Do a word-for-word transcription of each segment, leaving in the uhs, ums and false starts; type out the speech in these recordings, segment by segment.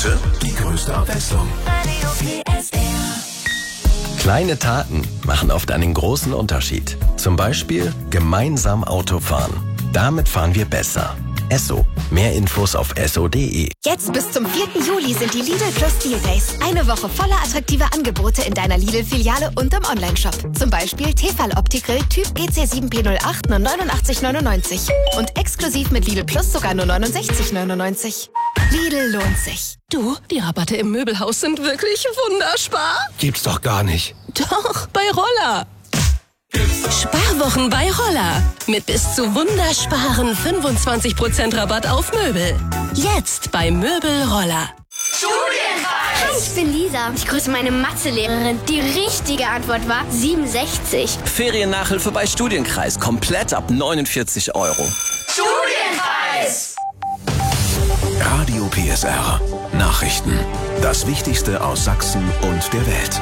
Heute die größte Abwechslung. Radio P S R. Kleine Taten machen oft einen großen Unterschied. Zum Beispiel gemeinsam Auto fahren. Damit fahren wir besser. Esso. Mehr Infos auf esso punkt de. Jetzt bis zum vierten Juli sind die Lidl Plus Deal Days. Eine Woche voller attraktiver Angebote in deiner Lidl-Filiale und im Onlineshop. Zum Beispiel Tefal Opti-Grill Typ P C sieben P null acht nur neunundachtzig neunundneunzig. Und exklusiv mit Lidl Plus sogar nur neunundsechzig neunundneunzig. Lidl lohnt sich. Du, die Rabatte im Möbelhaus sind wirklich wunderspar. Gibt's doch gar nicht. Doch, bei Roller. Sparwochen bei Roller. Mit bis zu wundersparen fünfundzwanzig Prozent Rabatt auf Möbel. Jetzt bei Möbel Roller. Hi, ich bin Lisa. Ich grüße meine Mathelehrerin. Die richtige Antwort war siebenundsechzig. Feriennachhilfe bei Studienkreis. Komplett ab neunundvierzig Euro. Studienkreis. Radio P S R. Nachrichten. Das Wichtigste aus Sachsen und der Welt.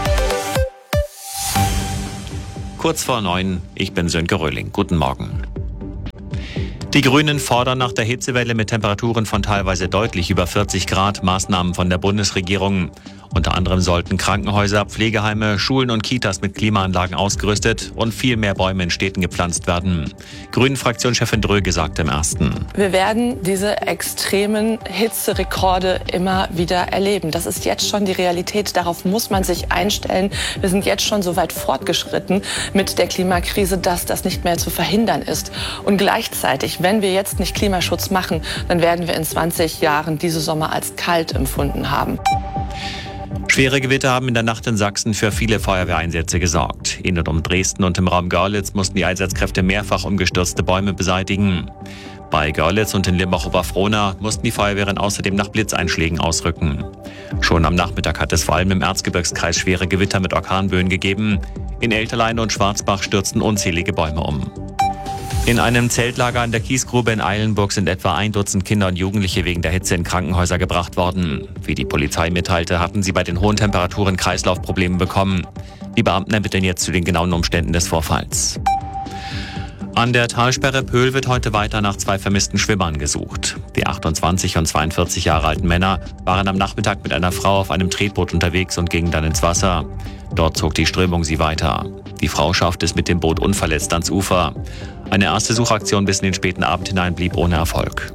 Kurz vor neun, ich bin Sönke Röhling. Guten Morgen. Die Grünen fordern nach der Hitzewelle mit Temperaturen von teilweise deutlich über vierzig Grad Maßnahmen von der Bundesregierung. Unter anderem sollten Krankenhäuser, Pflegeheime, Schulen und Kitas mit Klimaanlagen ausgerüstet und viel mehr Bäume in Städten gepflanzt werden. Grünen-Fraktionschefin Dröge sagte im Ersten. Wir werden diese extremen Hitzerekorde immer wieder erleben. Das ist jetzt schon die Realität. Darauf muss man sich einstellen. Wir sind jetzt schon so weit fortgeschritten mit der Klimakrise, dass das nicht mehr zu verhindern ist. Und gleichzeitig, wenn wir jetzt nicht Klimaschutz machen, dann werden wir in zwanzig Jahren diese Sommer als kalt empfunden haben. Schwere Gewitter haben in der Nacht in Sachsen für viele Feuerwehreinsätze gesorgt. In und um Dresden und im Raum Görlitz mussten die Einsatzkräfte mehrfach umgestürzte Bäume beseitigen. Bei Görlitz und in Limbach-Oberfrohna mussten die Feuerwehren außerdem nach Blitzeinschlägen ausrücken. Schon am Nachmittag hat es vor allem im Erzgebirgskreis schwere Gewitter mit Orkanböen gegeben. In Elterlein und Schwarzbach stürzten unzählige Bäume um. In einem Zeltlager an der Kiesgrube in Eilenburg sind etwa ein Dutzend Kinder und Jugendliche wegen der Hitze in Krankenhäuser gebracht worden. Wie die Polizei mitteilte, hatten sie bei den hohen Temperaturen Kreislaufprobleme bekommen. Die Beamten ermitteln jetzt zu den genauen Umständen des Vorfalls. An der Talsperre Pöhl wird heute weiter nach zwei vermissten Schwimmern gesucht. Die achtundzwanzig und zweiundvierzig Jahre alten Männer waren am Nachmittag mit einer Frau auf einem Tretboot unterwegs und gingen dann ins Wasser. Dort zog die Strömung sie weiter. Die Frau schaffte es mit dem Boot unverletzt ans Ufer. Eine erste Suchaktion bis in den späten Abend hinein blieb ohne Erfolg.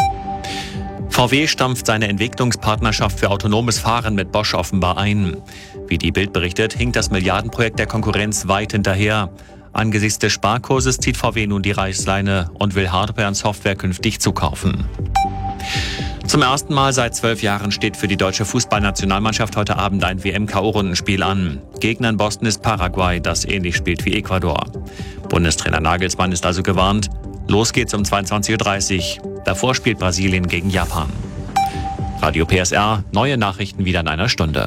V W stampft seine Entwicklungspartnerschaft für autonomes Fahren mit Bosch offenbar ein. Wie die Bild berichtet, hinkt das Milliardenprojekt der Konkurrenz weit hinterher. Angesichts des Sparkurses zieht V W nun die Reißleine und will Hardware und Software künftig zukaufen. Zum ersten Mal seit zwölf Jahren steht für die deutsche Fußballnationalmannschaft heute Abend ein W M-K O-Rundenspiel an. Gegner in Boston ist Paraguay, das ähnlich spielt wie Ecuador. Bundestrainer Nagelsmann ist also gewarnt. Los geht's um zweiundzwanzig Uhr dreißig. Davor spielt Brasilien gegen Japan. Radio P S R, neue Nachrichten wieder in einer Stunde.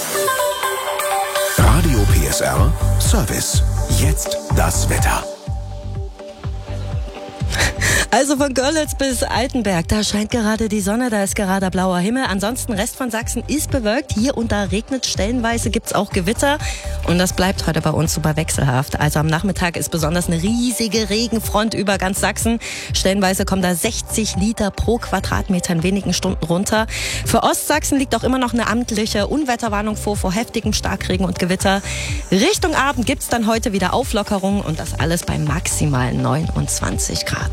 Radio P S R Service. Jetzt das Wetter. Also von Görlitz bis Altenberg, da scheint gerade die Sonne, da ist gerade blauer Himmel. Ansonsten Rest von Sachsen ist bewölkt. Hier und da regnet stellenweise, gibt's auch Gewitter. Und das bleibt heute bei uns super wechselhaft. Also am Nachmittag ist besonders eine riesige Regenfront über ganz Sachsen. Stellenweise kommen da sechzig Liter pro Quadratmeter in wenigen Stunden runter. Für Ostsachsen liegt auch immer noch eine amtliche Unwetterwarnung vor, vor heftigem Starkregen und Gewitter. Richtung Abend gibt's dann heute wieder Auflockerungen und das alles bei maximal neunundzwanzig Grad.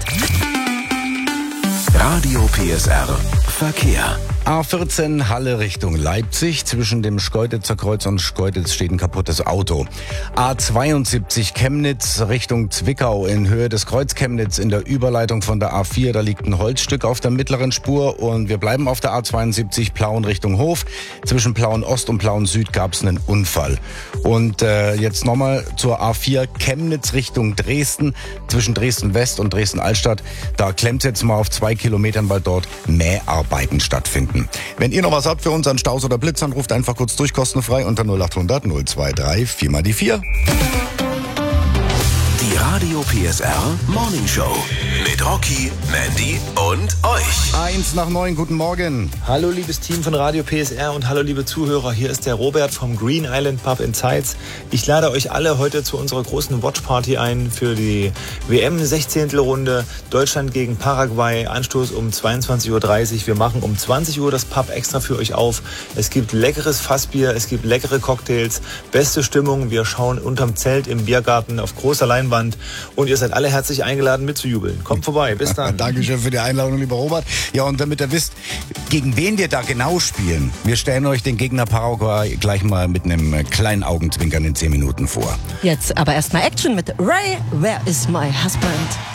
Radio P S R Verkehr. A vierzehn Halle Richtung Leipzig. Zwischen dem Schkeuditzer Kreuz und Schkeuditz steht ein kaputtes Auto. A zweiundsiebzig Chemnitz Richtung Zwickau in Höhe des Kreuz Chemnitz in der Überleitung von der A vier. Da liegt ein Holzstück auf der mittleren Spur und wir bleiben auf der A zweiundsiebzig Plauen Richtung Hof. Zwischen Plauen Ost und Plauen Süd gab es einen Unfall. Und äh, jetzt nochmal zur A vier Chemnitz Richtung Dresden. Zwischen Dresden West und Dresden Altstadt. Da klemmt es jetzt mal auf zwei Kilometern, weil dort Mäharbeiten stattfinden. Wenn ihr noch was habt für uns an Staus oder Blitzern, ruft einfach kurz durch, kostenfrei unter null acht hundert null zwei drei vier mal die vier. Die Radio P S R Morning Show mit Rocky, Mandy und euch. Eins nach neun, guten Morgen. Hallo liebes Team von Radio P S R und hallo liebe Zuhörer. Hier ist der Robert vom Green Island Pub in Zeitz. Ich lade euch alle heute zu unserer großen Watchparty ein für die W M-Sechzehntelrunde Deutschland gegen Paraguay. Anstoß um zweiundzwanzig Uhr dreißig. Wir machen um zwanzig Uhr das Pub extra für euch auf. Es gibt leckeres Fassbier, es gibt leckere Cocktails, beste Stimmung. Wir schauen unterm Zelt im Biergarten auf großer Leinwand und ihr seid alle herzlich eingeladen mitzujubeln. Kommt vorbei, bis dann. Dankeschön für die Einladung, lieber Robert. Ja, und damit ihr wisst, gegen wen wir da genau spielen, wir stellen euch den Gegner Paraguay gleich mal mit einem kleinen Augenzwinkern in zehn Minuten vor. Jetzt aber erstmal Action mit Ray, Where is my husband?